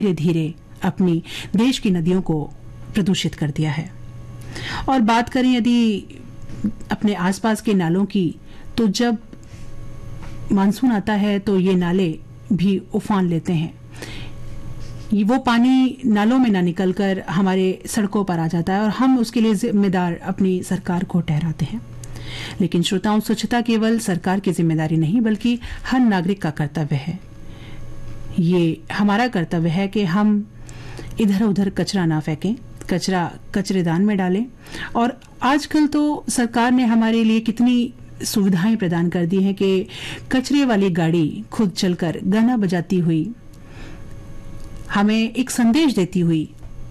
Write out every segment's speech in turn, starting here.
धीरे धीरे अपनी देश की नदियों को प्रदूषित कर दिया है। और बात करें यदि अपने आसपास के नालों की, तो जब मानसून आता है तो ये नाले भी उफान लेते हैं। वो पानी नालों में ना निकलकर हमारे सड़कों पर आ जाता है और हम उसके लिए जिम्मेदार अपनी सरकार को ठहराते हैं। लेकिन श्रोताओं, स्वच्छता केवल सरकार की जिम्मेदारी नहीं बल्कि हर नागरिक का कर्तव्य है। ये हमारा कर्तव्य है कि हम इधर उधर कचरा ना फेंकें, कचरा कचरेदान में डालें। और आजकल तो सरकार ने हमारे लिए कितनी सुविधाएं प्रदान कर दी हैं कि कचरे वाली गाड़ी खुद चलकर गाना बजाती हुई हमें एक संदेश देती हुई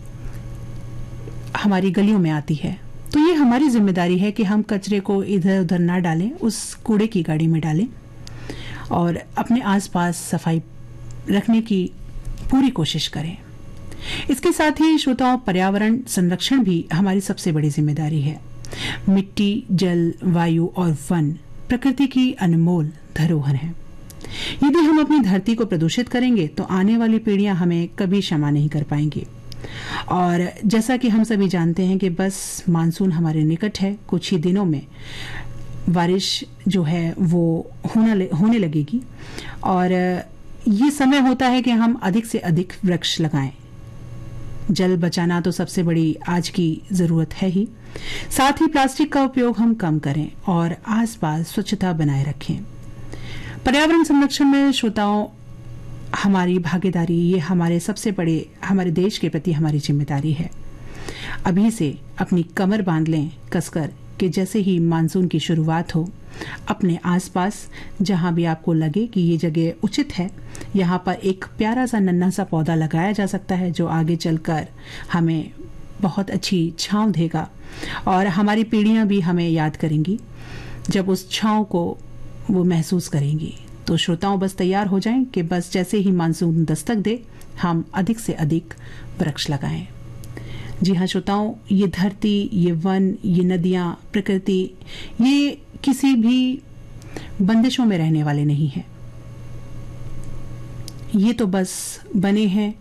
हमारी गलियों में आती है। तो ये हमारी जिम्मेदारी है कि हम कचरे को इधर उधर ना डालें, उस कूड़े की गाड़ी में डालें और अपने आसपास सफाई रखने की पूरी कोशिश करें। इसके साथ ही श्रोताओं, पर्यावरण संरक्षण भी हमारी सबसे बड़ी जिम्मेदारी है। मिट्टी, जल, वायु और वन प्रकृति की अनमोल धरोहर हैं। यदि हम अपनी धरती को प्रदूषित करेंगे तो आने वाली पीढ़ियां हमें कभी क्षमा नहीं कर पाएंगी। और जैसा कि हम सभी जानते हैं कि बस मानसून हमारे निकट है, कुछ ही दिनों में बारिश जो है वो होने लगेगी और ये समय होता है कि हम अधिक से अधिक वृक्ष लगाएं। जल बचाना तो सबसे बड़ी आज की जरूरत है ही। साथ ही प्लास्टिक का उपयोग हम कम करें और आसपास स्वच्छता बनाए रखें। पर्यावरण संरक्षण में श्रोताओं, हमारी भागीदारी, ये हमारे देश के प्रति हमारी जिम्मेदारी है। अभी से अपनी कमर बांध लें कसकर कि जैसे ही मानसून की शुरुआत हो, अपने आसपास जहां भी आपको लगे कि ये जगह उचित है, यहां पर एक प्यारा सा नन्हा सा पौधा लगाया जा सकता है जो आगे चलकर हमें बहुत अच्छी छांव देगा और हमारी पीढ़ियां भी हमें याद करेंगी जब उस छांव को वो महसूस करेंगी। तो श्रोताओं, बस तैयार हो जाएं कि बस जैसे ही मानसून दस्तक दे, हम अधिक से अधिक वृक्ष लगाएं। जी हाँ श्रोताओं, ये धरती, ये वन, ये नदियां, प्रकृति, ये किसी भी बंदिशों में रहने वाले नहीं हैं। ये तो बस बने हैं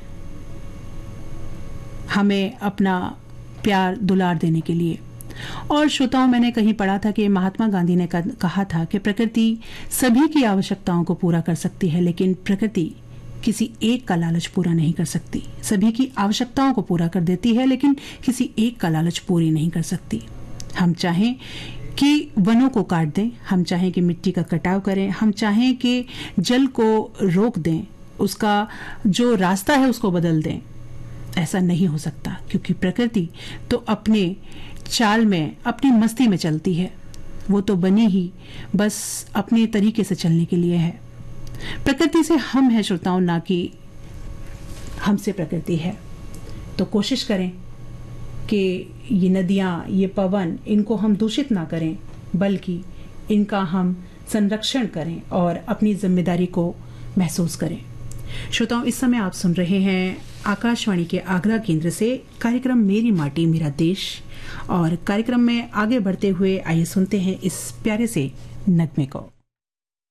हमें अपना प्यार दुलार देने के लिए। और श्रोताओं, मैंने कहीं पढ़ा था कि महात्मा गांधी ने कहा था कि प्रकृति सभी की आवश्यकताओं को पूरा कर सकती है, लेकिन प्रकृति किसी एक का लालच पूरा नहीं कर सकती। सभी की आवश्यकताओं को पूरा कर देती है, लेकिन किसी एक का लालच पूरी नहीं कर सकती। हम चाहें कि वनों को काट दें, हम चाहें कि मिट्टी का कटाव करें, हम चाहें कि जल को रोक दें, उसका जो रास्ता है उसको बदल दें, ऐसा नहीं हो सकता, क्योंकि प्रकृति तो अपने चाल में, अपनी मस्ती में चलती है। वो तो बनी ही बस अपने तरीके से चलने के लिए है। प्रकृति से हम हैं श्रोताओं, ना कि हमसे प्रकृति है। तो कोशिश करें कि ये नदियां, ये पवन, इनको हम दूषित ना करें, बल्कि इनका हम संरक्षण करें और अपनी जिम्मेदारी को महसूस करें। श्रोताओं, इस समय आप सुन रहे हैं आकाशवाणी के आगरा केंद्र से कार्यक्रम मेरी माटी मेरा देश। और कार्यक्रम में आगे बढ़ते हुए आइए सुनते हैं इस प्यारे से नगमे को।